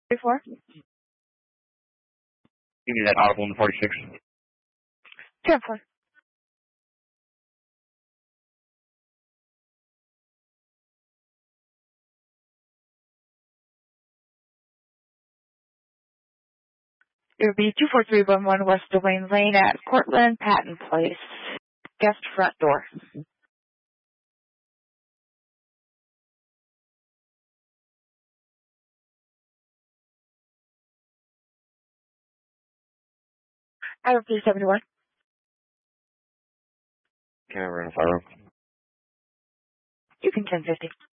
Before? Give me that audible in 46. 10-4. It would be 24311 West Dwayne Lane at Cortland Patton Place. Guest front door. I repeat 71. Can I run a fire? You can 1050.